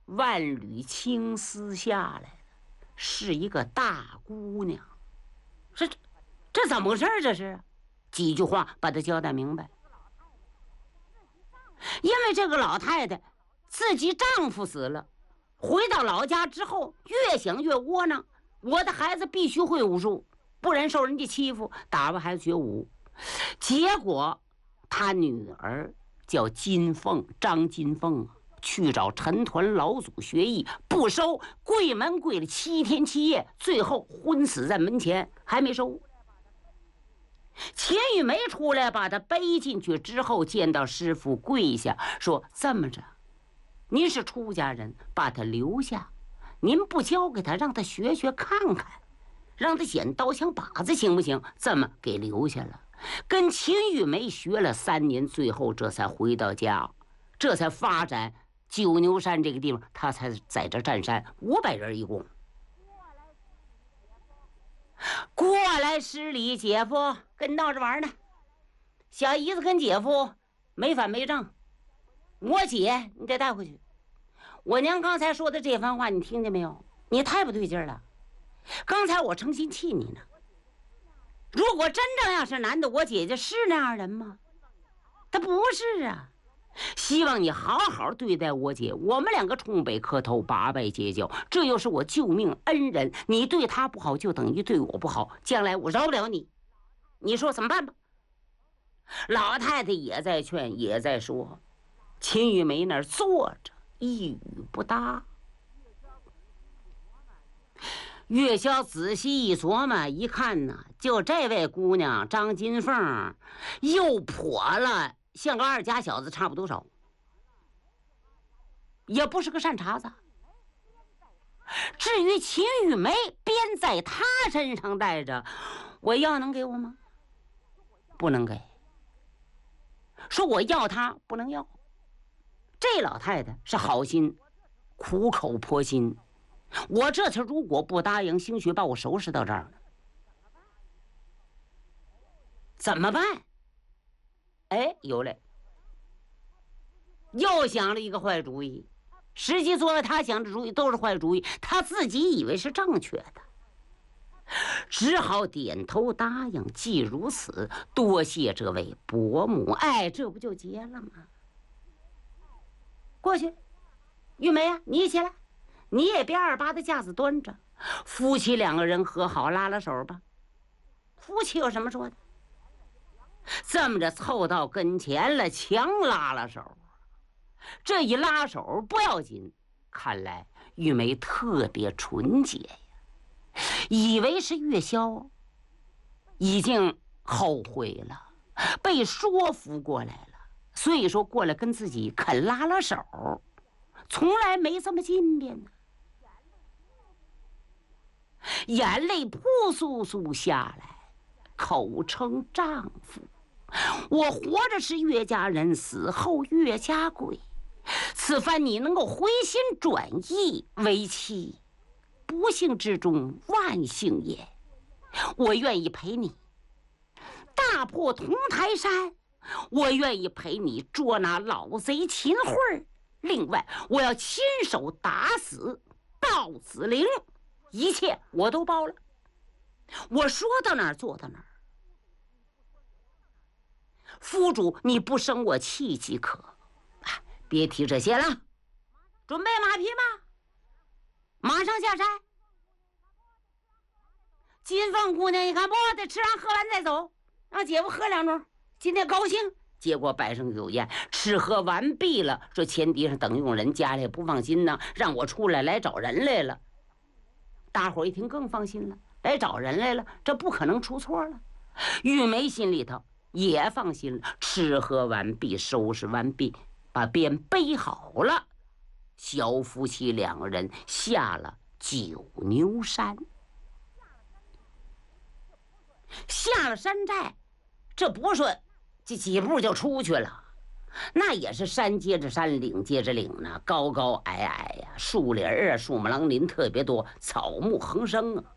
万缕青丝下来了，是一个大姑娘。这怎么回事？这是几句话把她交代明白。因为这个老太太自己丈夫死了，回到老家之后越想越窝囊，我的孩子必须会武术，不然受人家欺负，打发孩子学武。结果她女儿叫金凤，张金凤啊，去找陈团老祖学艺，不收，跪门跪了7天7夜，最后昏死在门前，还没收。秦玉梅出来把他背进去之后，见到师傅跪下说：“这么着，您是出家人，把他留下，您不交给他，让他学学看看，让他捡刀枪把子行不行？”这么给留下了，跟秦玉梅学了3年，最后这才回到家，这才发展九牛山这个地方，他才在这占山，500人一共。过来施礼，姐夫跟你闹着玩呢。小姨子跟姐夫没反没正，我姐你得带回去。我娘刚才说的这番话你听见没有？你太不对劲了。刚才我诚心气你呢。如果真正要是男的，我姐姐是那样人吗？她不是啊。希望你好好对待我姐，我们2个冲北磕头，8拜结交，这又是我救命恩人，你对她不好就等于对我不好，将来我饶不了你，你说怎么办吧？老太太也在劝，也在说。秦玉梅那儿坐着一语不答。月宵仔细一琢磨，一看呢，就这位姑娘张金凤又跛了，像个2家小子差不多少，也不是个善茬子。至于秦玉梅鞭在她身上带着，我要能给我吗？不能给。说我要她不能要。这老太太是好心，苦口婆心。我这次如果不答应，兴许把我收拾到这儿了。怎么办？哎，有嘞，又想了一个坏主意。实际作为他想的主意都是坏主意，他自己以为是正确的，只好点头答应。既如此，多谢这位伯母。哎，这不就结了吗？过去，玉梅啊，你起来，你也别2把的架子端着，夫妻2个人和好，拉拉手吧。夫妻有什么说的？这么着凑到跟前了，强拉了手。这一拉手不要紧，看来玉梅特别纯洁呀，以为是月宵，已经后悔了，被说服过来了，所以说过来跟自己肯拉拉手，从来没这么近便呢。眼泪扑簌簌下来，口称丈夫。我活着是岳家人，死后岳家鬼。此番你能够回心转意为妻，不幸之中万幸也。我愿意陪你大破铜台山，我愿意陪你捉拿老贼秦桧，另外我要亲手打死鲍子陵，一切我都包了。我说到哪儿做到哪儿。夫主，你不生我气即可。别提这些了，准备马匹吧，马上下山。金凤姑娘一看，不得吃完喝完再走，让姐夫喝2盅，今天高兴。结果摆上酒宴，吃喝完毕了，说前敌上等用人，家里也不放心呢，让我出来找人来了。大伙一听更放心了，来找人来了，这不可能出错了。玉梅心里头也放心了，吃喝完毕，收拾完毕，把鞭背好了，小夫妻2个人下了九牛山。下了山寨，这不说这几步就出去了，那也是山接着山，岭接着岭呢，高高矮矮呀，树林啊，树木狼林特别多，草木横生啊。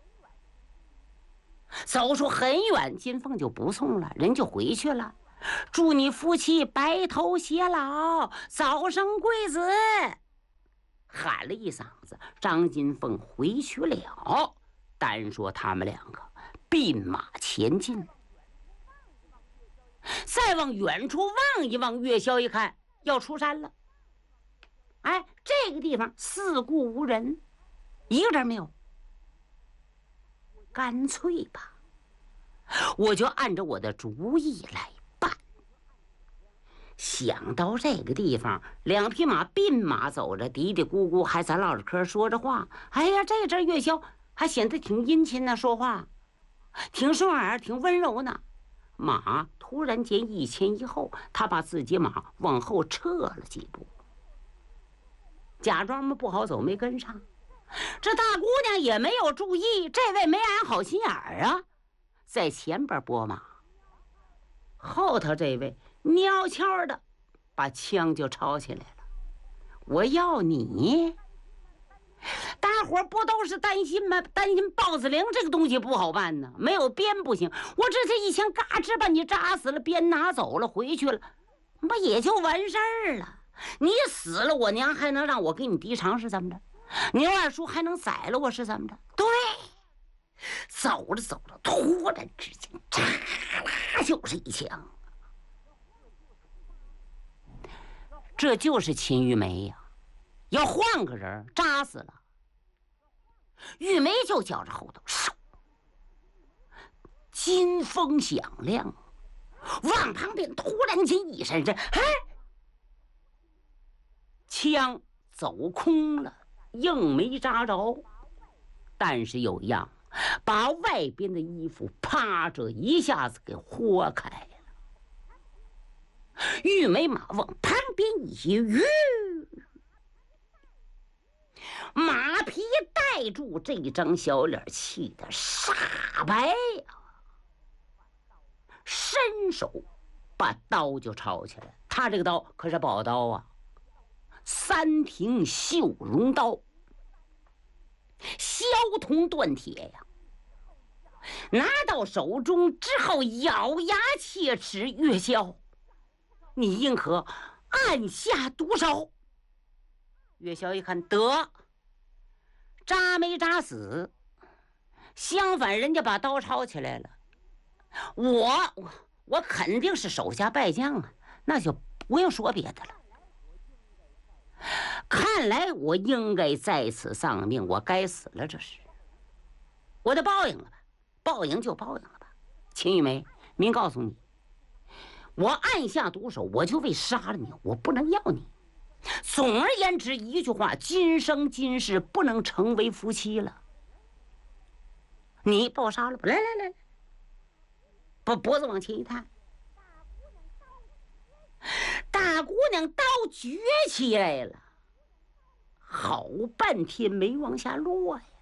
走出很远，金凤就不送了，人就回去了。祝你夫妻白头偕老，早生贵子。 喊了一嗓子，张金凤回去了，单说他们两个并马前进。再往远处望一望，岳霄一看要出山了。哎，这个地方四顾无人，一个人没有。干脆吧，我就按照我的主意来办。想到这个地方，两匹马并马走着，嘀嘀咕咕还在唠着嗑，说着话。哎呀，这阵岳霄还显得挺殷勤呢，说话挺顺耳，挺温柔呢。马突然间一前一后，他把自己马往后撤了几步，假装不好走，没跟上。这大姑娘也没有注意，这位没安好心眼儿啊，在前边拨马，后头这位蔫悄的把枪就抄起来了。我要你，大伙不都是担心吗？担心豹子翎这个东西不好办呢，没有鞭不行。我这些一枪嘎吱把你扎死了，鞭拿走了，回去了，不也就完事儿了？你死了，我娘还能让我给你递偿是怎么着？你二叔还能宰了我是怎么着？对，走着走着，突然之间，嚓啦就是一枪。这就是秦玉梅呀，要换个人扎死了。玉梅就觉着后头，金风响亮，往旁边突然间一闪身，哎，枪走空了。硬没扎着，但是有样，把外边的衣服啪这一下子给豁开了。玉梅马往旁边一跃，马匹带住这张小脸，气得煞白呀，伸手把刀就抄起来。他这个刀可是宝刀啊，三庭绣绒刀，削铜断铁呀！拿到手中之后，咬牙切齿：“岳霄，你应可按下毒手。”岳霄一看，得，扎没扎死？相反，人家把刀抄起来了，我肯定是手下败将啊，那就不用说别的了。看来我应该在此丧命，我该死了，这是我的报应了吧？报应就报应了吧。秦玉梅，明告诉你，我按下毒手，我就为杀了你，我不能要你。总而言之，一句话，今生今世不能成为夫妻了。你把我杀了吧，来，把脖子往前一探，大姑娘刀举起来了，好半天没往下落呀。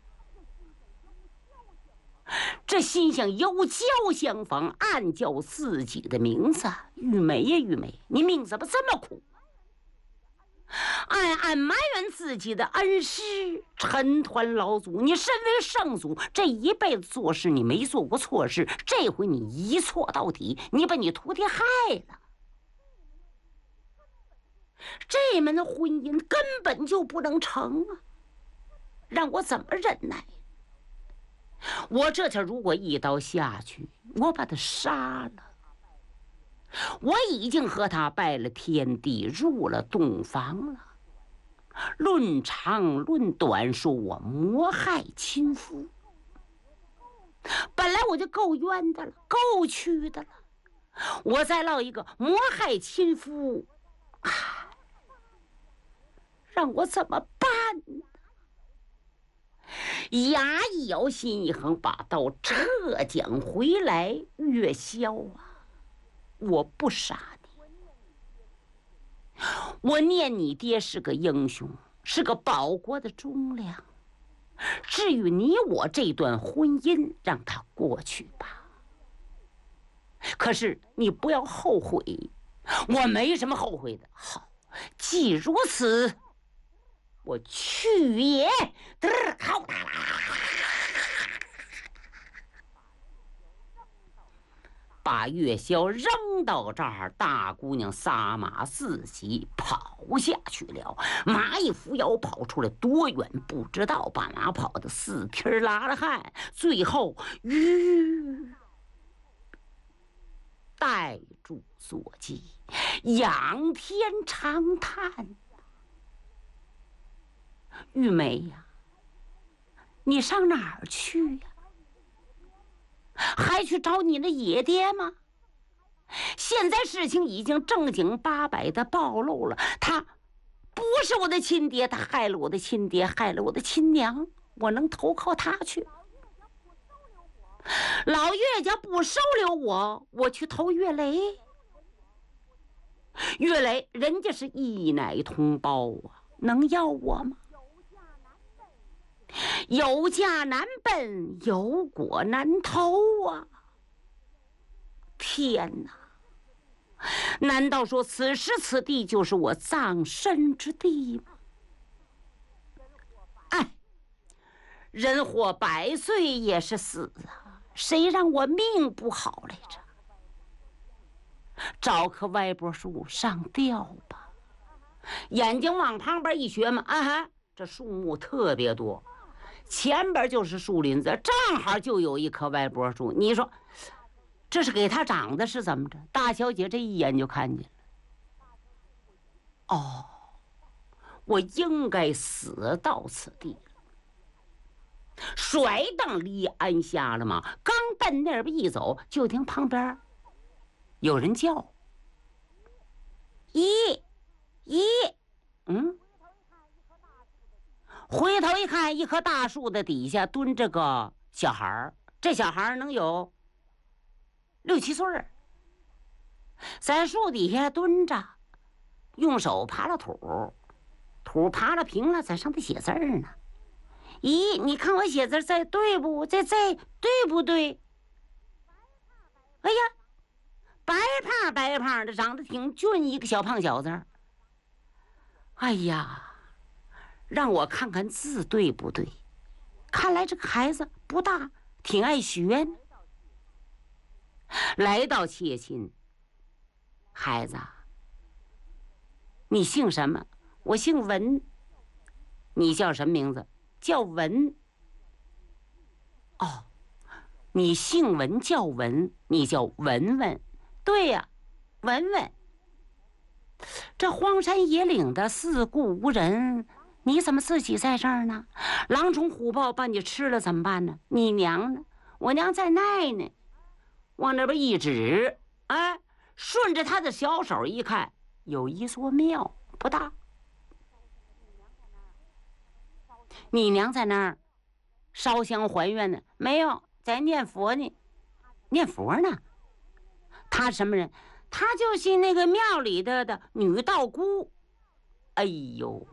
这心想有交相逢，暗叫自己的名字，玉梅呀玉梅，你命怎么这么苦？暗暗埋怨自己的恩师陈抟老祖，你身为圣祖，这一辈子做事你没做过错事，这回你一错到底，你把你徒弟害了。这门的婚姻根本就不能成啊，让我怎么忍耐？我这条如果一刀下去，我把他杀了，我已经和他拜了天地，入了洞房了。论长论短，说我谋害亲夫，本来我就够冤的了，够屈的了，我再落一个谋害亲夫，让我怎么办呢？牙一咬，心一横，把刀撤将回来。岳霄啊，我不杀你，我念你爹是个英雄，是个保国的忠良。至于你我这段婚姻，让它过去吧。可是你不要后悔，我没什么后悔的。好，既如此，我去也。好把月宵扔到这儿，大姑娘撒马四起跑下去了。马一扶腰跑出来多远不知道，把马跑得四蹄拉了汗，最后呆住坐骑，仰天长叹：“玉梅呀，你上哪儿去呀？还去找你的野爹吗？现在事情已经正经八百的暴露了，他不是我的亲爹，他害了我的亲爹，害了我的亲娘，我能投靠他去？老岳家不收留我，我去投岳雷。岳雷人家是一奶同胞啊，能要我吗？有家难奔，有果难投啊！天哪！难道说此时此地就是我葬身之地吗？哎，人活100岁也是死啊，谁让我命不好来着？找棵歪脖树上吊吧。眼睛往旁边一学嘛，这树木特别多。前边就是树林子，正好就有一棵歪脖树。你说这是给他长的是怎么着？大小姐这一眼就看见了。哦，我应该死到此地了。甩蹬离鞍下了马，刚奔那边一走，就听旁边有人叫：“咦，回头一看，一棵大树的底下蹲着个小孩，这小孩能有6、7岁，在树底下蹲着，用手扒拉土扒拉平了，在上头写字呢。咦，你看我写字在对不？这对不对？哎呀，白胖的，长得挺俊，一个小胖小子。哎呀！让我看看字对不对，看来这个孩子不大，挺爱学呢。来到切亲，孩子，你姓什么？我姓文。你叫什么名字？叫文。哦，你姓文叫文，你叫文文。对呀，文文。这荒山野岭的四顾无人，你怎么自己在这儿呢？狼虫虎豹把你吃了怎么办呢？你娘呢？我娘在那呢。往那边一指，顺着他的小手一看，有一座庙，不大。你娘在那儿烧香还愿呢？没有，在念佛呢。念佛呢？他什么人？他就是那个庙里的女道姑。哎呦！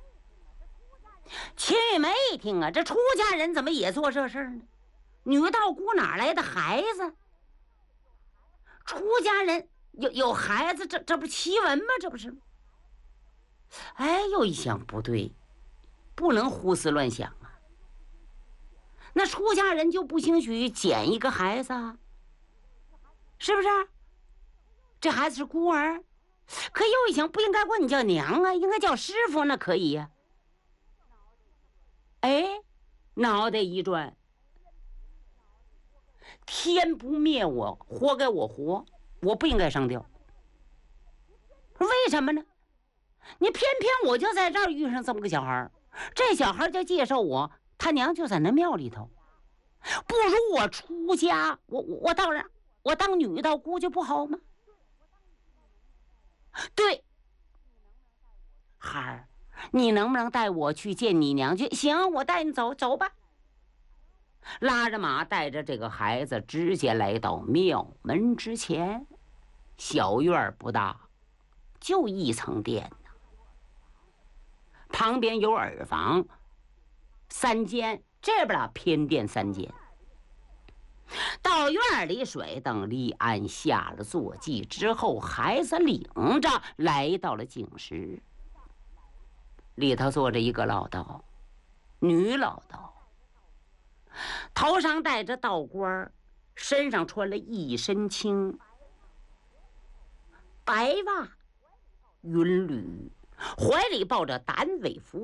秦玉梅一听啊，这出家人怎么也做这事呢？女道姑哪来的孩子？出家人有孩子，这不奇闻吗？这不是？又一想不对，不能胡思乱想啊。那出家人就不兴许捡一个孩子啊，是不是？这孩子是孤儿，可又一想，不应该管你叫娘啊，应该叫师傅，那可以呀。脑袋一转，天不灭我，活该我活，我不应该上吊。为什么呢？你偏偏我就在这儿遇上这么个小孩，这小孩就介绍我，他娘就在那庙里头，不如我出家，我当女道姑就不好吗？对，孩儿，你能不能带我去见你娘去？行，我带你走吧。拉着马，带着这个孩子，直接来到庙门之前。小院不大，就1层殿呢。旁边有耳房3间，这边偏殿3间。到院里甩蹬离鞍下了坐骑之后，孩子领着来到了井石。里头坐着一个老道，女老道，头上戴着道冠， 身上穿了一身青，白袜云履，怀里抱着单尾符